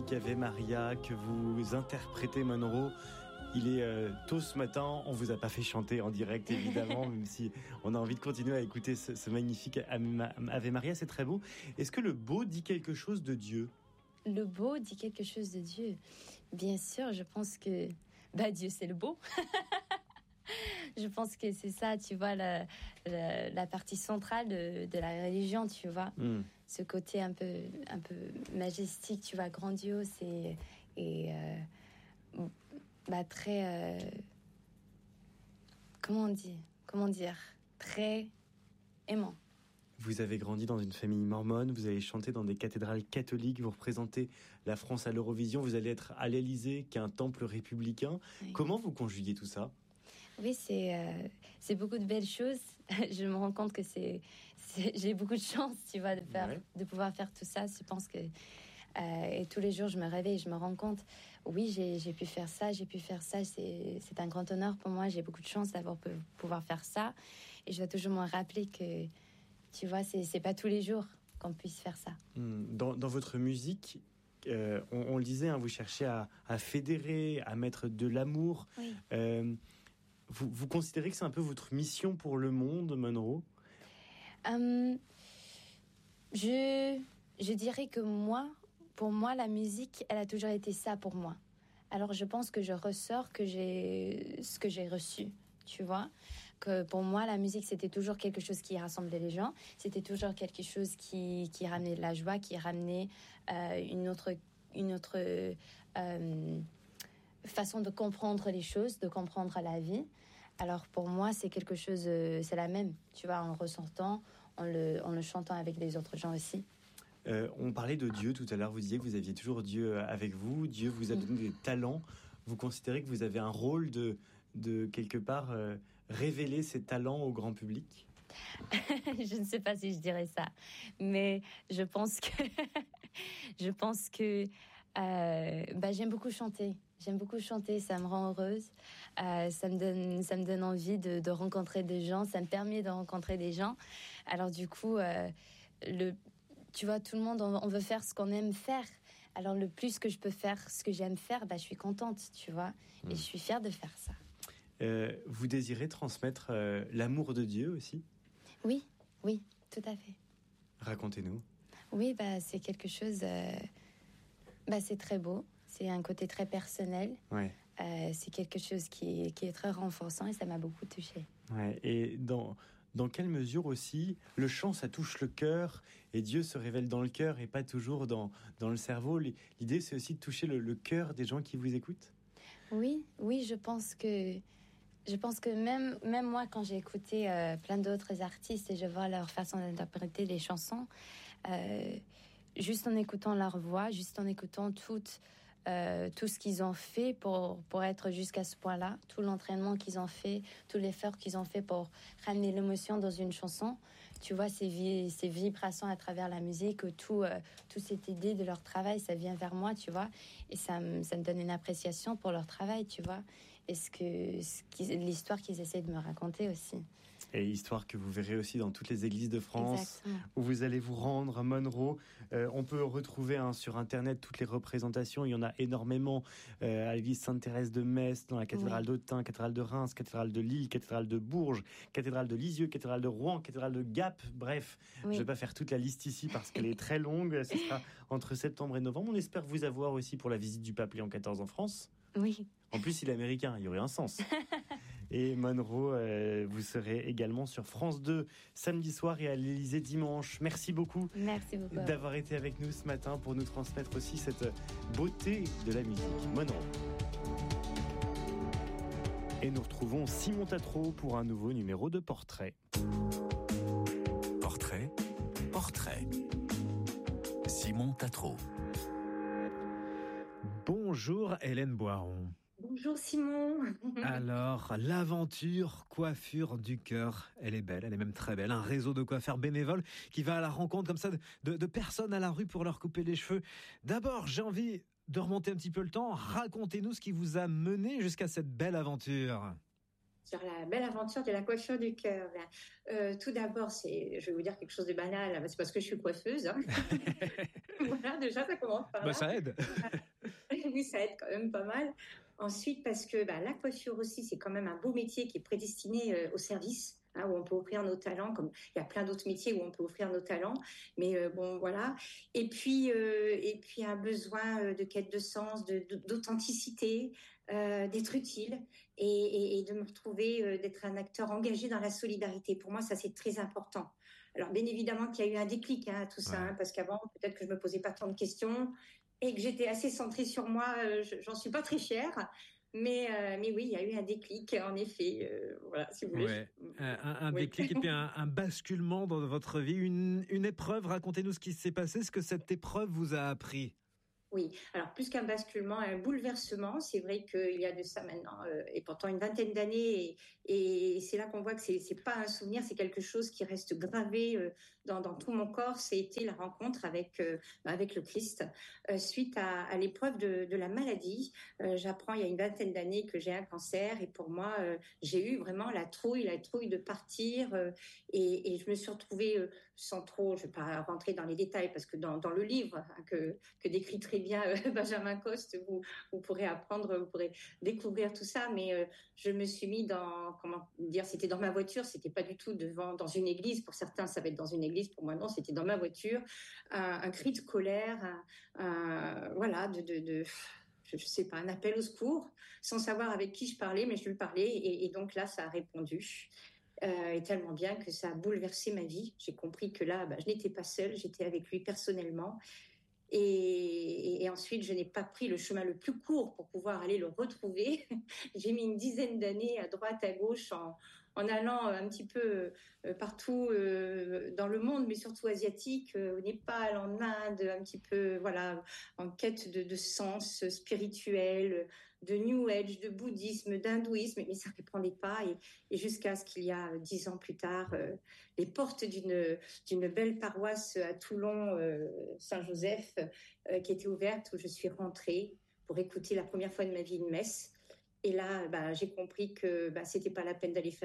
magnifique Ave Maria que vous interprétez, Monroe. Il est tôt ce matin, on vous a pas fait chanter en direct évidemment, même si on a envie de continuer à écouter ce magnifique Ave Maria, c'est très beau. Est-ce que le beau dit quelque chose de Dieu ? Le beau dit quelque chose de Dieu. Bien sûr, je pense que Dieu c'est le beau. Je pense que c'est ça, tu vois, la partie centrale de la religion, tu vois. Ce côté un peu majestique, tu vois, grandiose et très... comment dire très aimant. Vous avez grandi dans une famille mormone, vous avez chanté dans des cathédrales catholiques, vous représentez la France à l'Eurovision, vous allez être à l'Élysée, qui est un temple républicain. Oui. Comment vous conjuguez tout ça ? Oui, c'est beaucoup de belles choses. Je me rends compte que j'ai beaucoup de chance, tu vois, de pouvoir faire tout ça. Je pense que et tous les jours, je me réveille et je me rends compte, oui, j'ai pu faire ça, c'est un grand honneur pour moi, j'ai beaucoup de chance d'avoir pouvoir faire ça. Et je dois toujours me rappeler que, tu vois, c'est pas tous les jours qu'on puisse faire ça. Dans votre musique, on le disait, hein, vous cherchez à fédérer, à mettre de l'amour. Oui. Vous considérez que c'est un peu votre mission pour le monde, Monroe ? Je dirais que pour moi, la musique, elle a toujours été ça pour moi. Alors, je pense que je ressors ce que j'ai reçu, tu vois. Que pour moi, la musique, c'était toujours quelque chose qui rassemblait les gens. C'était toujours quelque chose qui ramenait de la joie, qui ramenait une autre façon de comprendre les choses, de comprendre la vie. Alors, pour moi, c'est quelque chose, c'est la même, tu vois, en le ressentant, en le chantant avec les autres gens aussi. On parlait de Dieu tout à l'heure, vous disiez que vous aviez toujours Dieu avec vous, Dieu vous a donné des talents. Vous considérez que vous avez un rôle de quelque part révéler ces talents au grand public ? Je ne sais pas si je dirais ça, mais je pense que j'aime beaucoup chanter. J'aime beaucoup chanter, ça me rend heureuse. Ça me donne envie de rencontrer des gens, ça me permet de rencontrer des gens. Alors du coup, tu vois, tout le monde, on veut faire ce qu'on aime faire. Alors le plus que je peux faire ce que j'aime faire, je suis contente, tu vois. Et je suis fière de faire ça. Vous désirez transmettre l'amour de Dieu aussi ? Oui, tout à fait. Racontez-nous. Oui, c'est quelque chose... c'est très beau. C'est un côté très personnel. Ouais. C'est quelque chose qui est très renforçant et ça m'a beaucoup touchée. Ouais. Et dans quelle mesure aussi le chant, ça touche le cœur et Dieu se révèle dans le cœur et pas toujours dans le cerveau. L'idée, c'est aussi de toucher le cœur des gens qui vous écoutent. Oui, je pense que même moi, quand j'ai écouté plein d'autres artistes et je vois leur façon d'interpréter les chansons, juste en écoutant leur voix, juste en écoutant tout ce qu'ils ont fait pour être jusqu'à ce point-là, tout l'entraînement qu'ils ont fait, tout l'effort qu'ils ont fait pour ramener l'émotion dans une chanson. Tu vois, ces vibrations à travers la musique, toute cette idée de leur travail, ça vient vers moi, tu vois, et ça me donne une appréciation pour leur travail, tu vois, et l'histoire qu'ils essaient de me raconter aussi. Et histoire que vous verrez aussi dans toutes les églises de France. Exactement. Où vous allez vous rendre, Monroe. On peut retrouver sur Internet toutes les représentations. Il y en a énormément à l'église Sainte-Thérèse de Metz, dans la cathédrale d'Autun, cathédrale de Reims, cathédrale de Lille, cathédrale de Bourges, cathédrale de Lisieux, cathédrale de Rouen, cathédrale de Gap. Bref, je ne vais pas faire toute la liste ici parce qu'elle est très longue. Ce sera entre septembre et novembre. On espère vous avoir aussi pour la visite du pape Léon XIV en France. Oui. En plus, il est américain, il y aurait un sens. Et Monroe, vous serez également sur France 2 samedi soir et à l'Élysée dimanche. Merci beaucoup, d'avoir été avec nous ce matin pour nous transmettre aussi cette beauté de la musique. Monroe. Et nous retrouvons Simon Tatro pour un nouveau numéro de Portrait. Portrait. Simon Tatro. Bonjour Hélène Boiron. Bonjour Simon. Alors, l'aventure coiffure du cœur, elle est belle, elle est même très belle. Un réseau de coiffeurs bénévoles qui va à la rencontre comme ça de personnes à la rue pour leur couper les cheveux. D'abord, j'ai envie de remonter un petit peu le temps. Racontez-nous ce qui vous a mené jusqu'à cette belle aventure. sur la belle aventure de la coiffure du cœur. Tout d'abord, je vais vous dire quelque chose de banal, c'est parce que je suis coiffeuse. Hein. Voilà, déjà, ça commence par là. Ça aide. Oui, ça aide quand même pas mal. Ensuite, parce que la coiffure aussi, c'est quand même un beau métier qui est prédestiné au service. Hein, où on peut offrir nos talents, comme il y a plein d'autres métiers où on peut offrir nos talents, mais bon, voilà. Et puis un besoin de quête de sens, d'authenticité, d'être utile et de me retrouver, d'être un acteur engagé dans la solidarité. Pour moi, ça, c'est très important. Alors, bien évidemment qu'il y a eu un déclic à tout ça, parce qu'avant, peut-être que je me posais pas tant de questions et que j'étais assez centrée sur moi. J'en suis pas très fière. Mais oui, il y a eu un déclic, en effet. Voilà, si vous voulez. Ouais. Un déclic et puis un basculement dans votre vie, une épreuve. Racontez-nous ce qui s'est passé, ce que cette épreuve vous a appris. Oui, alors plus qu'un basculement, un bouleversement. C'est vrai qu'il y a de ça maintenant, et pourtant une vingtaine d'années, et c'est là qu'on voit que c'est pas un souvenir, c'est quelque chose qui reste gravé dans tout mon corps. C'était la rencontre avec le Christ suite à l'épreuve de la maladie. J'apprends il y a une vingtaine d'années que j'ai un cancer, et pour moi, j'ai eu vraiment la trouille de partir, et je me suis retrouvée sans trop, je ne vais pas rentrer dans les détails parce que dans le livre que décrit très bien Benjamin Coste, vous pourrez apprendre, vous pourrez découvrir tout ça, mais je me suis mis c'était dans ma voiture, c'était pas du tout dans une église. Pour certains, ça va être dans une église, pour moi non, c'était dans ma voiture, un cri de colère, voilà, je sais pas, un appel au secours, sans savoir avec qui je parlais, mais je lui parlais, et donc là, ça a répondu. Et tellement bien que ça a bouleversé ma vie. J'ai compris que là, je n'étais pas seule, j'étais avec lui personnellement. Et ensuite, je n'ai pas pris le chemin le plus court pour pouvoir aller le retrouver. J'ai mis une dizaine d'années à droite, à gauche, en allant un petit peu partout dans le monde, mais surtout asiatique, au Népal, en Inde, un petit peu, voilà, en quête de sens spirituel, de New Age, de bouddhisme, d'hindouisme, mais ça ne répondait pas. Et jusqu'à ce qu'il y a 10 ans plus tard, les portes d'une belle paroisse à Toulon, Saint-Joseph, qui était ouverte, où je suis rentrée pour écouter la première fois de ma vie une messe. Et là, j'ai compris que c'était pas la peine d'aller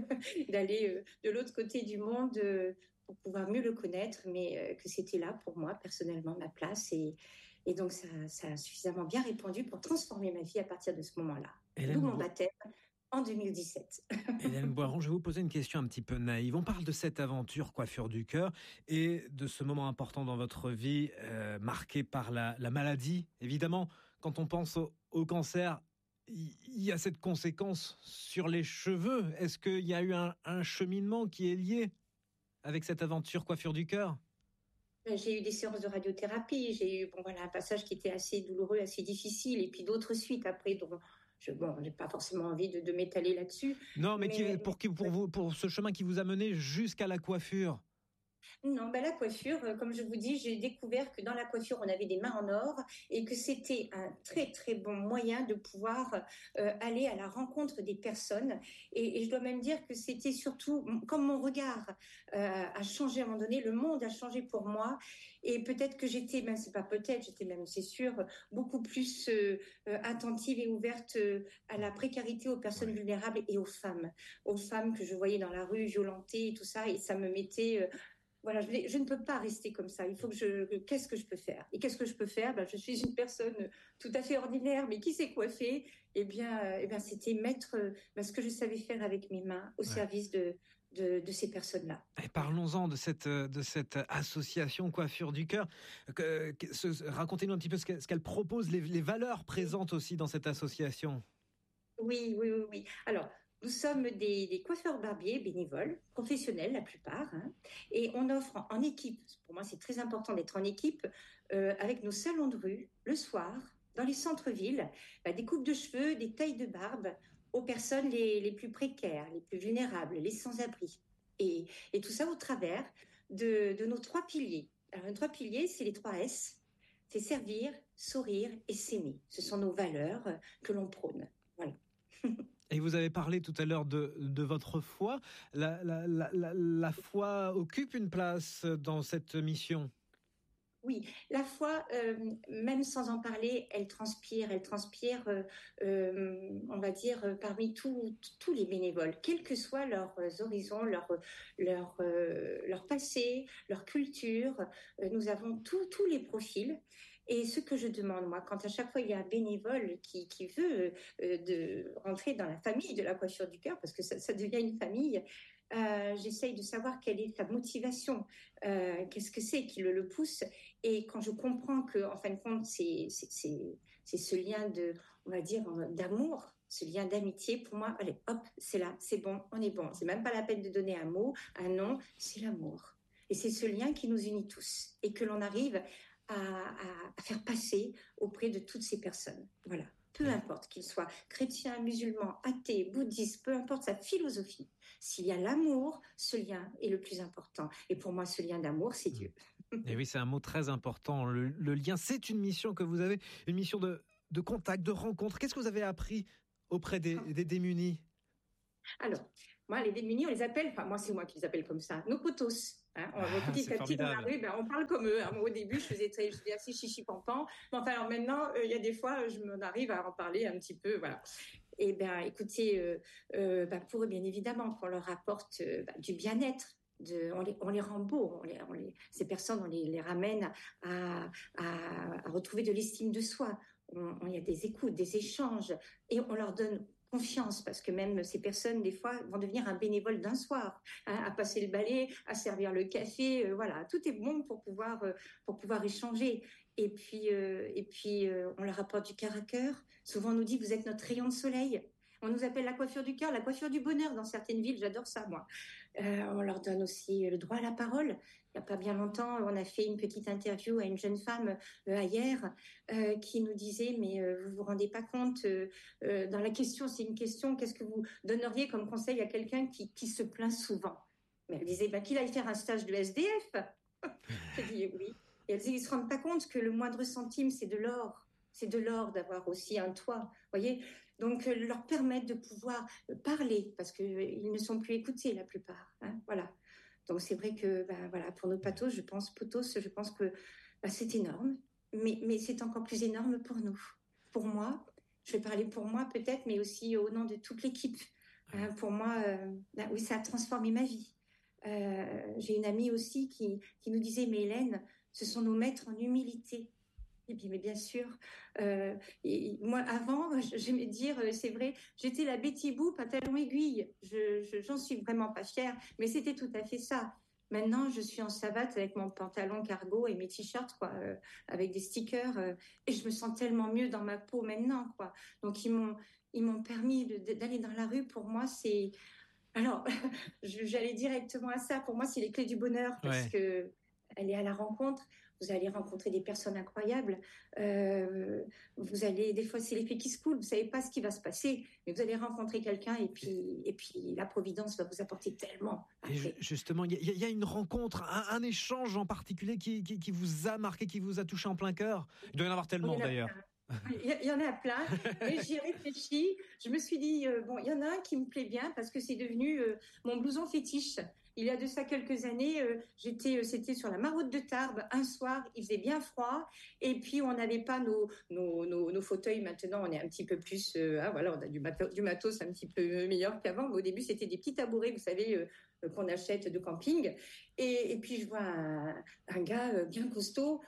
d'aller de l'autre côté du monde pour pouvoir mieux le connaître, mais que c'était là pour moi personnellement ma place. Et donc ça a suffisamment bien répondu pour transformer ma vie à partir de ce moment-là. D'où mon baptême en 2017. Hélène Boiron, je vais vous poser une question un petit peu naïve. On parle de cette aventure coiffure du cœur et de ce moment important dans votre vie marqué par la maladie. Évidemment, quand on pense au cancer, il y a cette conséquence sur les cheveux. Est-ce qu'il y a eu un cheminement qui est lié avec cette aventure coiffure du cœur ? J'ai eu des séances de radiothérapie, j'ai eu un passage qui était assez douloureux, assez difficile, et puis d'autres suites après, dont je n'ai pas forcément envie de m'étaler là-dessus. Non, mais pour ce chemin qui vous a mené jusqu'à la coiffure. Non, la coiffure, comme je vous dis, j'ai découvert que dans la coiffure, on avait des mains en or et que c'était un très, très bon moyen de pouvoir aller à la rencontre des personnes. Et je dois même dire que c'était surtout, comme mon regard a changé à un moment donné, le monde a changé pour moi. Et peut-être que j'étais, c'est pas peut-être, j'étais même, c'est sûr, beaucoup plus attentive et ouverte à la précarité, aux personnes vulnérables et aux femmes que je voyais dans la rue violentées et tout ça. Et ça me mettait... Voilà, je ne peux pas rester comme ça. Il faut qu'est-ce que je peux faire ? Et qu'est-ce que je peux faire ? Je suis une personne tout à fait ordinaire, mais qui s'est coiffée. Eh bien, c'était mettre ce que je savais faire avec mes mains au service de ces personnes-là. Et parlons-en de cette association Coiffure du Cœur. Racontez-nous un petit peu ce qu'elle propose, les valeurs présentes aussi dans cette association. Oui. Alors, nous sommes des coiffeurs barbiers bénévoles, professionnels la plupart, hein, et on offre en équipe, pour moi c'est très important d'être en équipe, avec nos salons de rue, le soir, dans les centres-villes, des coupes de cheveux, des tailles de barbe aux personnes les plus précaires, les plus vulnérables, les sans-abri. Et tout ça au travers de nos 3 piliers. Alors, nos 3 piliers, c'est les 3 S, c'est servir, sourire et s'aimer. Ce sont nos valeurs que l'on prône. Voilà. Et vous avez parlé tout à l'heure de votre foi. La foi occupe une place dans cette mission. Oui, la foi, même sans en parler, elle transpire, on va dire, parmi tous les bénévoles, quels que soient leurs horizons, leur passé, leur culture. Nous avons tous les profils. Et ce que je demande, moi, quand à chaque fois il y a un bénévole qui veut de rentrer dans la famille de la coiffure du cœur, parce que ça devient une famille, j'essaye de savoir quelle est sa motivation, qu'est-ce que c'est qui le pousse. Et quand je comprends que, en fin de compte, c'est ce lien on va dire, d'amour, ce lien d'amitié, pour moi, allez, hop, c'est là, c'est bon, on est bon. C'est même pas la peine de donner un mot, un nom, c'est l'amour. Et c'est ce lien qui nous unit tous et que l'on arrive à faire passer auprès de toutes ces personnes. Voilà. Peu importe qu'ils soient chrétiens, musulmans, athées, bouddhistes, peu importe sa philosophie. S'il y a l'amour, ce lien est le plus important. Et pour moi, ce lien d'amour, c'est Dieu. Et oui, c'est un mot très important. Le lien, c'est une mission que vous avez, une mission de contact, de rencontre. Qu'est-ce que vous avez appris auprès des démunis? Alors, moi, les démunis, on les appelle, enfin, moi, c'est moi qui les appelle comme ça, nos potos. Hein, petit à petit, dans la rue, on parle comme eux. Hein. Moi, au début, je faisais assez chichi-pampan. Mais enfin, alors maintenant, il y a des fois, je m'en arrive à en parler un petit peu, voilà. Eh bien, écoutez, pour eux, bien évidemment, qu'on leur apporte du bien-être. On les rend beaux, ces personnes, on les ramène à retrouver de l'estime de soi. Il y a des écoutes, des échanges, et on leur donne confiance, parce que même ces personnes, des fois, vont devenir un bénévole d'un soir, hein, à passer le balai, à servir le café, voilà, tout est bon pour pouvoir échanger. Et puis, on leur apporte du cœur à cœur. Souvent, on nous dit, vous êtes notre rayon de soleil. On nous appelle la coiffure du cœur, la coiffure du bonheur dans certaines villes. J'adore ça, moi. On leur donne aussi le droit à la parole. Il n'y a pas bien longtemps, on a fait une petite interview à une jeune femme hier qui nous disait, mais vous vous rendez pas compte, dans la question, c'est une question, qu'est-ce que vous donneriez comme conseil à quelqu'un qui se plaint souvent? Mais elle disait qu'il aille faire un stage de SDF. Je dis oui. Et elle disait, ils ne se rendent pas compte que le moindre centime, c'est de l'or. C'est de l'or d'avoir aussi un toit. Voyez, donc leur permettre de pouvoir parler, parce qu'ils ne sont plus écoutés la plupart. Hein, voilà. Donc c'est vrai que voilà, pour nos potos, je pense que c'est énorme, mais c'est encore plus énorme pour nous. Pour moi, je vais parler pour moi peut-être, mais aussi au nom de toute l'équipe. Pour moi, oui, ça a transformé ma vie. J'ai une amie aussi qui nous disait, mais Hélène, ce sont nos maîtres en humilité. Et bien, mais bien sûr. Et moi, avant, j'aimais dire, c'est vrai, j'étais la Betty Boo, pantalon aiguille. J'en suis vraiment pas fière, mais c'était tout à fait ça. Maintenant, je suis en savate avec mon pantalon cargo et mes t-shirts, quoi, avec des stickers, et je me sens tellement mieux dans ma peau maintenant, quoi. Donc, ils m'ont permis d'aller dans la rue. Pour moi, c'est, alors, j'allais directement à ça. Pour moi, c'est les clés du bonheur, parce que elle est à la rencontre. Vous allez rencontrer des personnes incroyables. Vous allez, des fois, c'est l'effet qui se coule. Vous savez pas ce qui va se passer, mais vous allez rencontrer quelqu'un et puis la providence va vous apporter tellement. Et justement, il y a une rencontre, un échange en particulier qui vous a marqué, qui vous a touché en plein cœur. Il doit y en avoir tellement d'ailleurs. Il y en a plein, et j'y ai réfléchi. Je me suis dit, bon, il y en a un qui me plaît bien parce que c'est devenu mon blouson fétiche. Il y a de ça quelques années, c'était sur la Maroute de Tarbes. Un soir, il faisait bien froid, et puis on n'avait pas nos fauteuils. Maintenant, on est un petit peu plus, voilà, on a du matos un petit peu meilleur qu'avant. Mais au début, c'était des petits tabourets, vous savez, qu'on achète de camping. Et puis, je vois un gars bien costaud,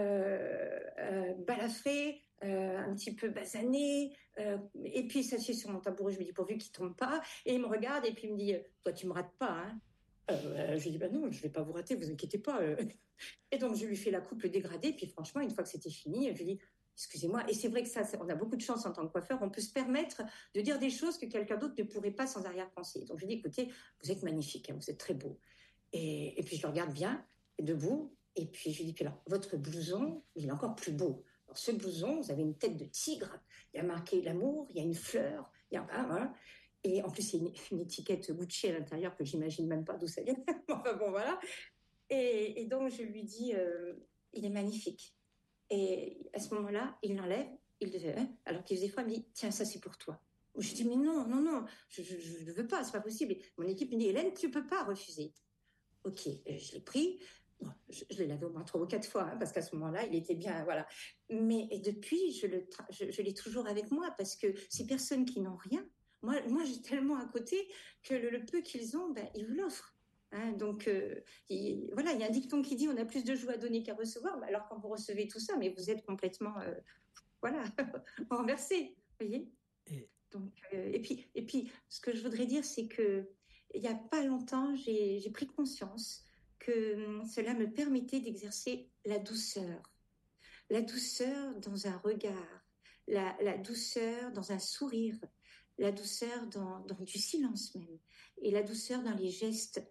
balafré, un petit peu basané, et puis il s'assied sur mon tabouret. Je me dis, pourvu qu'il tombe pas, et il me regarde et puis il me dit, toi tu me rates pas, hein. Je lui dis, non, je vais pas vous rater, vous inquiétez pas. Et donc je lui fais la coupe, le dégradé, puis franchement, une fois que c'était fini, je lui dis, excusez-moi. Et c'est vrai que ça, on a beaucoup de chance en tant que coiffeur, on peut se permettre de dire des choses que quelqu'un d'autre ne pourrait pas sans arrière-pensée. Donc je lui dis, écoutez, vous êtes magnifique, hein, vous êtes très beau. Et puis je le regarde bien, debout, et puis je lui dis, puis alors, votre blouson, il est encore plus beau. Alors, ce blouson, vous avez une tête de tigre, il y a marqué l'amour, il y a une fleur, il y a voilà. Et en plus, il y a une étiquette Gucci à l'intérieur que j'imagine même pas d'où ça vient. Enfin bon, voilà. Et donc, je lui dis, il est magnifique. Et à ce moment-là, il l'enlève, alors qu'il faisait froid, il me dit, tiens, ça c'est pour toi. Je dis, mais non, je ne veux pas, c'est pas possible. Et mon équipe me dit, Hélène, tu peux pas refuser. Ok, je l'ai pris. Je l'ai lavé au moins 3 ou 4 fois, parce qu'à ce moment-là, il était bien, voilà. Mais et depuis, je l'ai toujours avec moi, parce que ces personnes qui n'ont rien, moi j'ai tellement à côté que le peu qu'ils ont, ils vous l'offrent. Hein, donc, voilà, il y a un dicton qui dit on a plus de joie à donner qu'à recevoir. Alors quand vous recevez tout ça, mais vous êtes complètement, voilà, renversé, vous voyez. Donc, et puis, ce que je voudrais dire, c'est que il n'y a pas longtemps, j'ai pris conscience que cela me permettait d'exercer la douceur dans un regard, la douceur dans un sourire, la douceur dans du silence même, et la douceur dans les gestes.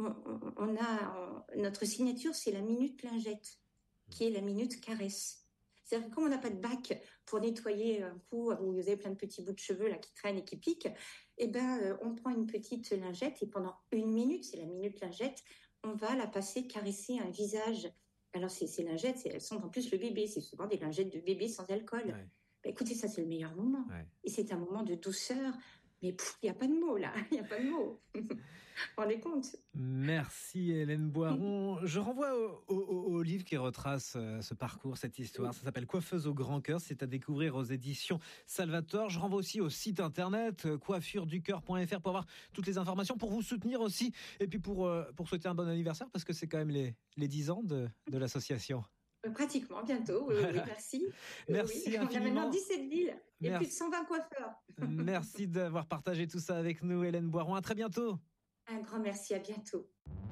Notre signature, c'est la minute lingette, qui est la minute caresse. C'est-à-dire que comme on n'a pas de bac pour nettoyer un cou où vous avez plein de petits bouts de cheveux là qui traînent et qui piquent, on prend une petite lingette et pendant 1 minute, c'est la minute lingette, on va la passer caresser un visage. Alors ces lingettes, elles sont en plus le bébé, c'est souvent des lingettes de bébé sans alcool. Ouais. Écoutez, ça c'est le meilleur moment. Ouais. Et c'est un moment de douceur. Mais il n'y a pas de mots là, il n'y a pas de mots. On les compte. Merci Hélène Boiron. Je renvoie au livre qui retrace ce parcours, cette histoire. Ça s'appelle Coiffeuse au grand cœur. C'est à découvrir aux éditions Salvatore. Je renvoie aussi au site internet coiffure-du-cœur.fr pour avoir toutes les informations, pour vous soutenir aussi. Et puis pour souhaiter un bon anniversaire, parce que c'est quand même les 10 ans de l'association. Pratiquement, bientôt. Oui, merci. Merci infiniment. On a maintenant 17 villes et plus de 120 coiffeurs. Merci d'avoir partagé tout ça avec nous, Hélène Boiron. À très bientôt. Un grand merci, à bientôt.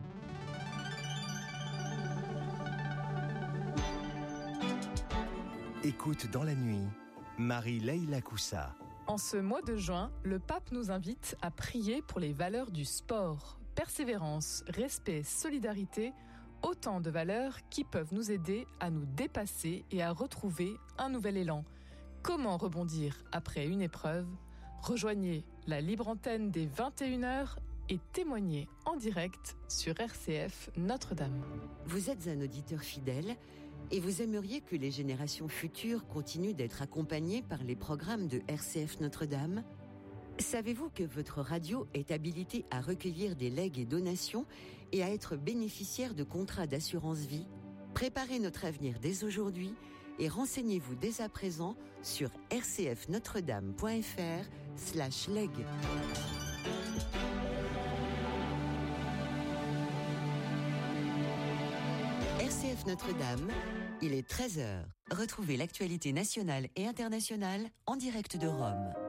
Écoute dans la nuit, Marie-Leila Coussa. En ce mois de juin, le pape nous invite à prier pour les valeurs du sport. Persévérance, respect, solidarité, autant de valeurs qui peuvent nous aider à nous dépasser et à retrouver un nouvel élan. Comment rebondir après une épreuve ? Rejoignez la libre antenne des 21h et témoignez en direct sur RCF Notre-Dame. Vous êtes un auditeur fidèle et vous aimeriez que les générations futures continuent d'être accompagnées par les programmes de RCF Notre-Dame ? Savez-vous que votre radio est habilitée à recueillir des legs et donations et à être bénéficiaire de contrats d'assurance vie ? Préparez notre avenir dès aujourd'hui et renseignez-vous dès à présent sur rcfnotredame.fr/leg. RCF Notre-Dame, il est 13h. Retrouvez l'actualité nationale et internationale en direct de Rome.